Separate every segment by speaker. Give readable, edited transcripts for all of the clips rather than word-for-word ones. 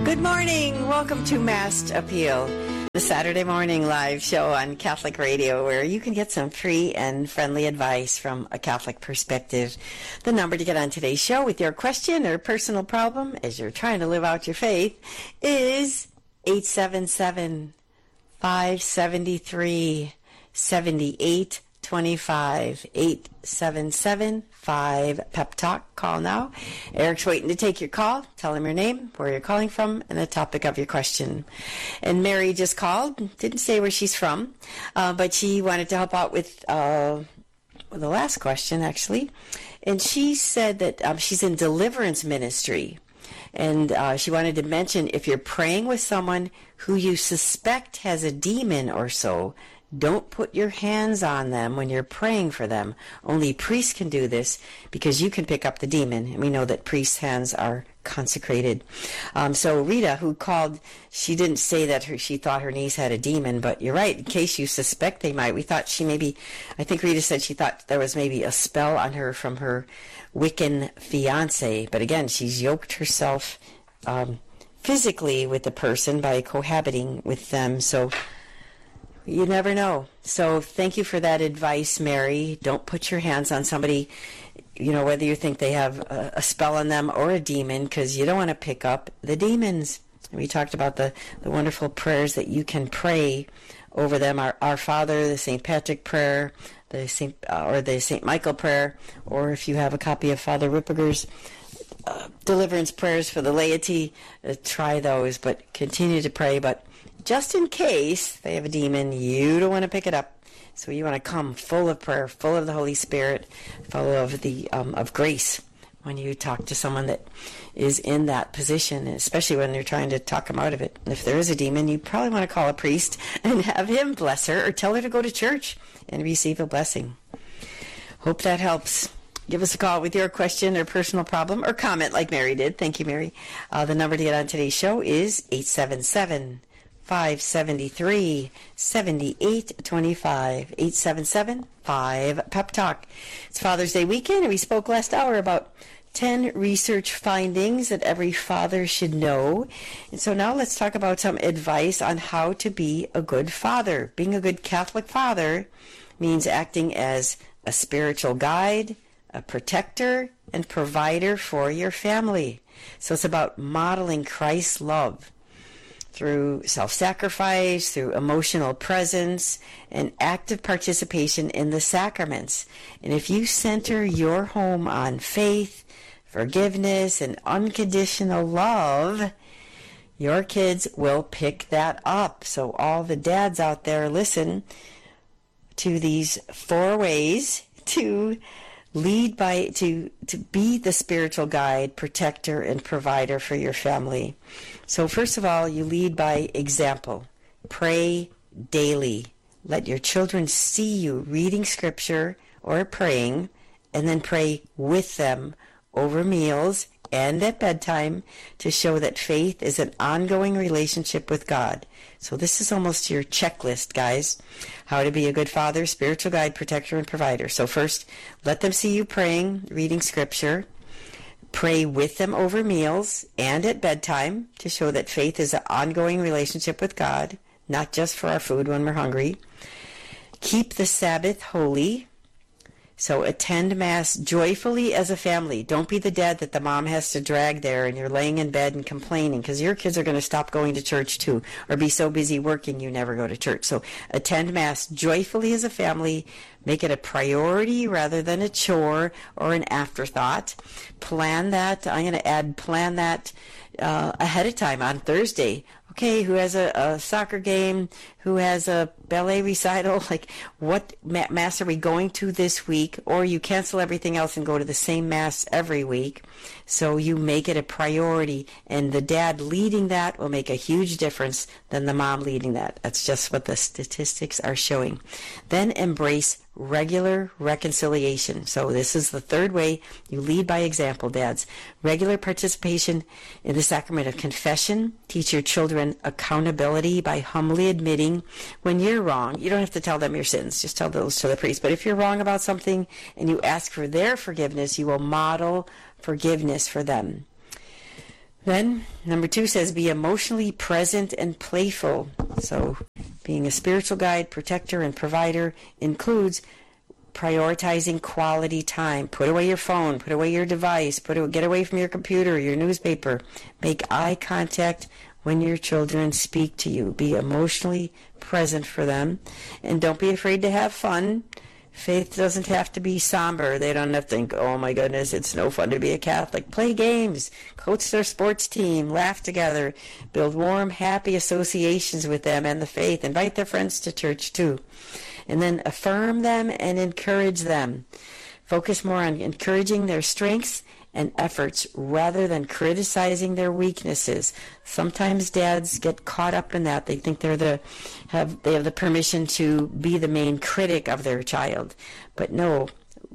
Speaker 1: Good morning. Welcome to Mass Appeal, the Saturday morning live show on Catholic Radio where you can get some free and friendly advice from a Catholic perspective. The number to get on today's show with your question or personal problem as you're trying to live out your faith is 877-573-7825. 877-5 Talk. Call now. Eric's waiting to take your call. Tell him your name, where you're calling from, and the topic of your question. And Mary just called. Didn't say where she's from, but she wanted to help out with the last question, actually. And she said that she's in deliverance ministry. And she wanted to mention if you're praying with someone who you suspect has a demon or so, don't put your hands on them when you're praying for them. Only priests can do this because you can pick up the demon. And we know that priests' hands are consecrated. So Rita, who called, she didn't say that she thought her niece had a demon, but you're right, in case you suspect they might. We thought she maybe, I think Rita said she thought there was maybe a spell on her from her Wiccan fiance. But again, she's yoked herself physically with the person by cohabiting with them. So you never know. So thank you for that advice, Mary. Don't put your hands on somebody, whether you think they have a spell on them or a demon, because you don't want to pick up the demons. We talked about the wonderful prayers that you can pray over them. Our Father, the St. Patrick prayer, the St. Michael prayer, or if you have a copy of Father Ripperger's deliverance prayers for the laity, try those, but continue to pray. But just in case they have a demon, you don't want to pick it up. So you want to come full of prayer, full of the Holy Spirit, full of the of grace when you talk to someone that is in that position, especially when you're trying to talk them out of it. And if there is a demon, you probably want to call a priest and have him bless her or tell her to go to church and receive a blessing. Hope that helps. Give us a call with your question or personal problem or comment like Mary did. Thank you, Mary. The number to get on today's show is 877-573-7825. 877-5 It's Father's Day weekend, and we spoke last hour about 10 research findings that every father should know. And so now let's talk about some advice on how to be a good father. Being a good Catholic father means acting as a spiritual guide, a protector, and provider for your family. So it's about modeling Christ's love through self-sacrifice, through emotional presence, and active participation in the sacraments. And if you center your home on faith, forgiveness, and unconditional love, your kids will pick that up. So all the dads out there, listen to these 4 ways to lead by, to be the spiritual guide, protector, and provider for your family. So first of all, you lead by example. Pray daily. Let your children see you reading scripture or praying, and then pray with them over meals and at bedtime to show that faith is an ongoing relationship with God. So this is almost your checklist, guys. How to be a good father, spiritual guide, protector, and provider. So first, let them see you praying, reading scripture. Pray with them over meals and at bedtime to show that faith is an ongoing relationship with God, not just for our food when we're hungry. Keep the Sabbath holy. So attend Mass joyfully as a family. Don't be the dad that the mom has to drag there and you're laying in bed and complaining, because your kids are going to stop going to church too, or be so busy working you never go to church. So attend Mass joyfully as a family. Make it a priority rather than a chore or an afterthought. Plan that. I'm going to add plan that ahead of time on Thursday. Okay, who has a soccer game, who has a ballet recital, like what Mass are we going to this week? Or you cancel everything else and go to the same Mass every week. So you make it a priority, and the dad leading that will make a huge difference than the mom leading that. That's just what the statistics are showing. Then embrace regular reconciliation. So this is the third way you lead by example, dads. Regular participation in the sacrament of confession. Teach your children accountability by humbly admitting when you're wrong. You don't have to tell them your sins. Just tell those to the priest. But if you're wrong about something and you ask for their forgiveness, you will model forgiveness for them. Then, number 2 says, be emotionally present and playful. So, being a spiritual guide, protector, and provider includes prioritizing quality time. Put away your phone, put away your device, get away from your computer, your newspaper. Make eye contact when your children speak to you. Be emotionally present for them. And don't be afraid to have fun. Faith doesn't have to be somber. They don't have to think, oh my goodness, it's no fun to be a Catholic. Play games, coach their sports team, laugh together, build warm, happy associations with them and the faith. Invite their friends to church too. And then affirm them and encourage them. Focus more on encouraging their strengths and efforts rather than criticizing their weaknesses. Sometimes dads get caught up in that. They think they have the permission to be the main critic of their child. But no,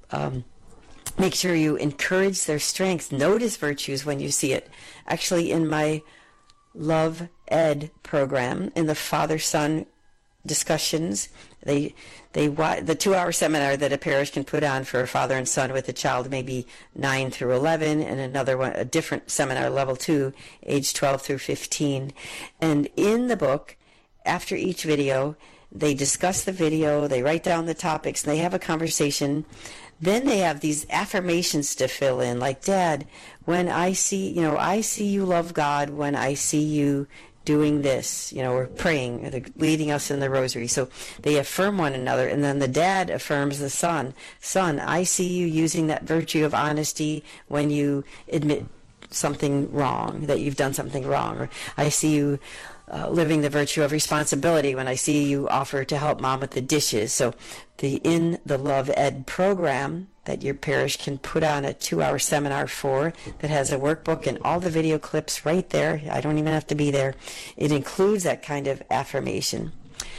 Speaker 1: make sure you encourage their strengths. Notice virtues when you see it. Actually, in my Love Ed program, in the father-son discussions, the 2-hour seminar that a parish can put on for a father and son with a child maybe 9 through 11, and another one, a different seminar, level 2, age 12 through 15. And in the book, after each video, they discuss the video, they write down the topics, and they have a conversation. Then they have these affirmations to fill in, like, Dad, when I see you love God when I see you doing this, or praying, or leading us in the rosary. So they affirm one another, and then the dad affirms the son. Son, I see you using that virtue of honesty when you admit something wrong, that you've done something wrong. Or I see you living the virtue of responsibility when I see you offer to help mom with the dishes. So in the Love Ed program that your parish can put on a 2-hour seminar for, that has a workbook and all the video clips right there. I don't even have to be there. It includes that kind of affirmation.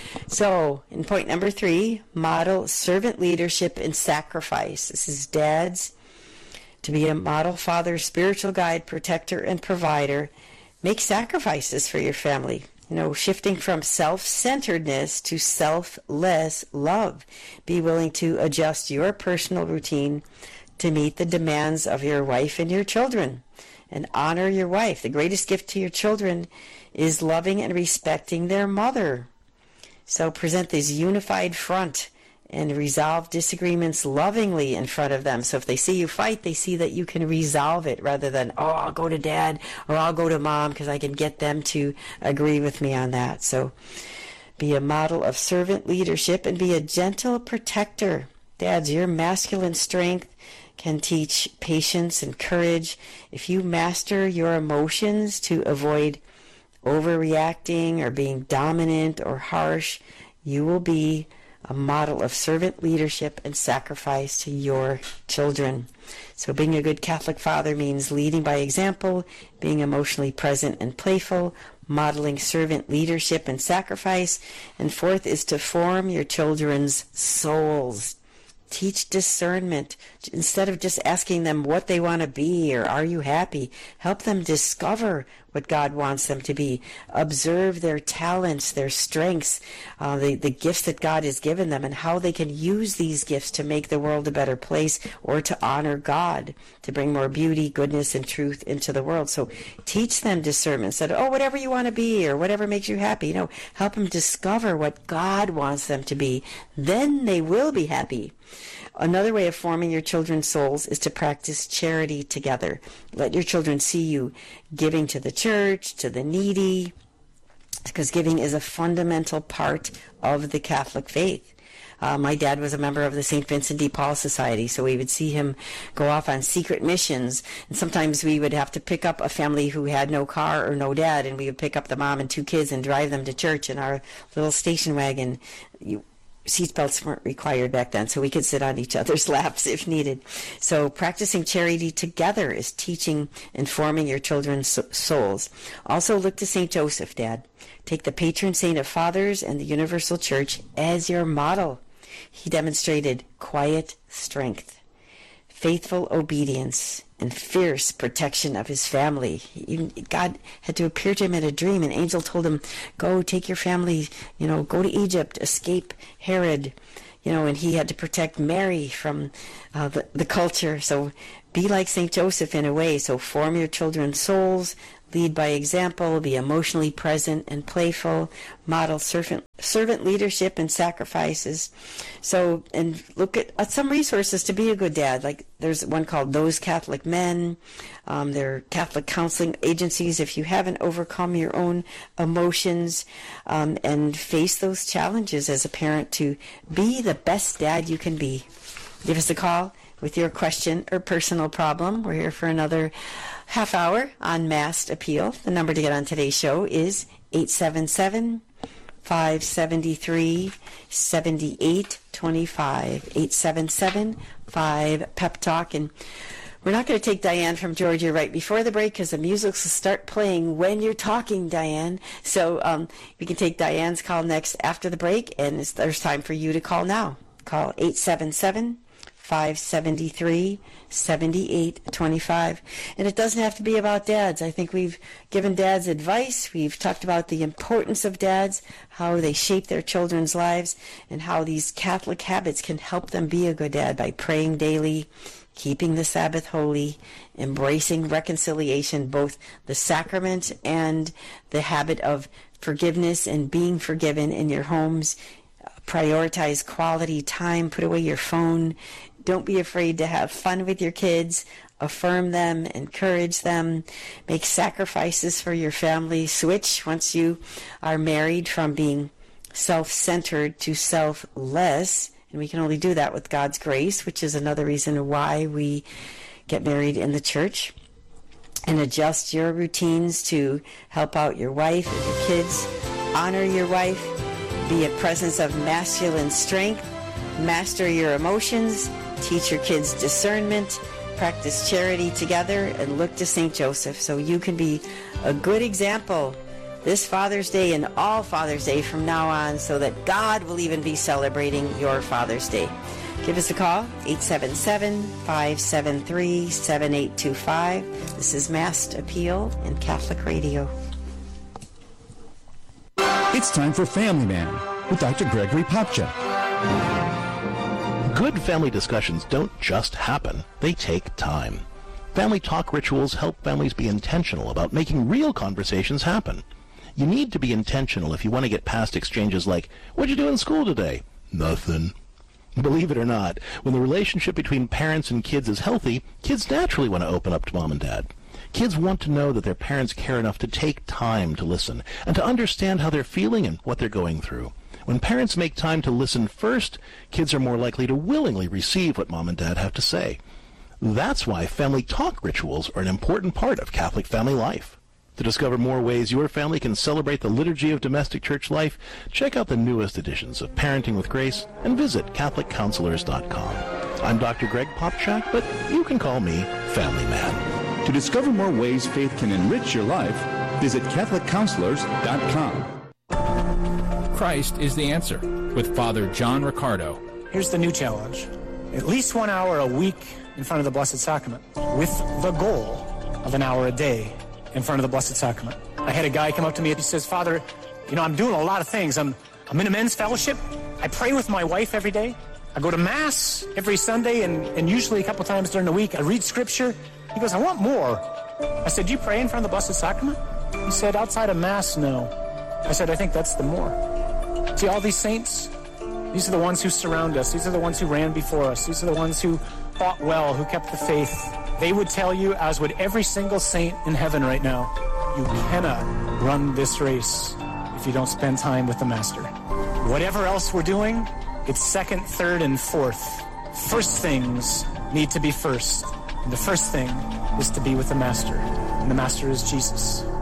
Speaker 1: So, in point number 3, model servant leadership and sacrifice. This is dads to be a model father, spiritual guide, protector, and provider. Make sacrifices for your family. Shifting from self-centeredness to selfless love. Be willing to adjust your personal routine to meet the demands of your wife and your children. And honor your wife. The greatest gift to your children is loving and respecting their mother. So present this unified front and resolve disagreements lovingly in front of them. So if they see you fight, they see that you can resolve it rather than, I'll go to dad or I'll go to mom because I can get them to agree with me on that. So be a model of servant leadership and be a gentle protector. Dads, your masculine strength can teach patience and courage. If you master your emotions to avoid overreacting or being dominant or harsh, you will be a model of servant leadership and sacrifice to your children. So being a good Catholic father means leading by example, being emotionally present and playful, modeling servant leadership and sacrifice. And 4th is to form your children's souls. Teach discernment. Instead of just asking them what they want to be or are you happy, help them discover what God wants them to be. Observe their talents, their strengths, the gifts that God has given them and how they can use these gifts to make the world a better place or to honor God, to bring more beauty, goodness, and truth into the world. So teach them discernment. Instead of, whatever you want to be or whatever makes you happy. Help them discover what God wants them to be. Then they will be happy. Another way of forming your children's souls is to practice charity together. Let your children see you giving to the church, to the needy, because giving is a fundamental part of the Catholic faith. My dad was a member of the St. Vincent de Paul Society, so we would see him go off on secret missions. And sometimes we would have to pick up a family who had no car or no dad, and we would pick up the mom and 2 kids and drive them to church in our little station wagon. Seatbelts weren't required back then, so we could sit on each other's laps if needed. So practicing charity together is teaching and forming your children's souls. Also look to St. Joseph, Dad. Take the patron saint of fathers and the Universal Church as your model. He demonstrated quiet strength, faithful obedience, and fierce protection of his family. God had to appear to him in a dream. An angel told him, go take your family, go to Egypt, escape Herod, and he had to protect Mary from the culture. So be like St. Joseph in a way. So form your children's souls, lead by example, be emotionally present and playful, model servant leadership and sacrifices. So, and look at some resources to be a good dad. Like there's one called Those Catholic Men. There are Catholic counseling agencies if you haven't overcome your own emotions and face those challenges as a parent to be the best dad you can be. Give us a call with your question or personal problem. We're here for another half hour on Masked Appeal. The number to get on today's show is 877-573-7825. 877-5-PEP-TALK. And we're not going to take Diane from Georgia right before the break because the music will start playing when you're talking, Diane. So we can take Diane's call next after the break, and there's time for you to call now. Call 877-573-7825. And it doesn't have to be about dads. I think we've given dads advice. We've talked about the importance of dads, how they shape their children's lives, and how these Catholic habits can help them be a good dad by praying daily, keeping the Sabbath holy, embracing reconciliation, both the sacrament and the habit of forgiveness and being forgiven in your homes. Prioritize quality time. Put away your phone. Don't be afraid to have fun with your kids. Affirm them. Encourage them. Make sacrifices for your family. Switch once you are married from being self-centered to selfless. And we can only do that with God's grace, which is another reason why we get married in the church. And adjust your routines to help out your wife and your kids. Honor your wife. Be a presence of masculine strength. Master your emotions. Teach your kids discernment. Practice charity together and look to St. Joseph so you can be a good example this Father's Day and all Father's Day from now on so that God will even be celebrating your Father's Day. Give us a call, 877-573-7825. This is Masked Appeal and Catholic Radio.
Speaker 2: It's time for Family Man with Dr. Gregory Popcak.
Speaker 3: Good family discussions don't just happen, they take time. Family talk rituals help families be intentional about making real conversations happen. You need to be intentional if you want to get past exchanges like, "What'd you do in school today?" "Nothing." Believe it or not, when the relationship between parents and kids is healthy, kids naturally want to open up to mom and dad. Kids want to know that their parents care enough to take time to listen and to understand how they're feeling and what they're going through. When parents make time to listen first, kids are more likely to willingly receive what mom and dad have to say. That's why family talk rituals are an important part of Catholic family life. To discover more ways your family can celebrate the liturgy of domestic church life, check out the newest editions of Parenting with Grace and visit CatholicCounselors.com. I'm Dr. Greg Popcak, but you can call me Family Man.
Speaker 2: To discover more ways faith can enrich your life, visit CatholicCounselors.com.
Speaker 4: Christ is the answer with Father John Riccardo.
Speaker 5: Here's the new challenge. At least 1 hour a week in front of the Blessed Sacrament with the goal of an hour a day in front of the Blessed Sacrament. I had a guy come up to me and he says, "Father, I'm doing a lot of things. I'm in a men's fellowship. I pray with my wife every day. I go to Mass every Sunday and usually a couple times during the week. I read Scripture." He goes, "I want more." I said, "Do you pray in front of the Blessed Sacrament?" He said, "Outside of Mass, no." I said, "I think that's the more." See, all these saints, these are the ones who surround us. These are the ones who ran before us. These are the ones who fought well, who kept the faith. They would tell you, as would every single saint in heaven right now, you cannot run this race if you don't spend time with the Master. Whatever else we're doing, it's second, third, and fourth. First things need to be first. And the first thing is to be with the Master. And the Master is Jesus.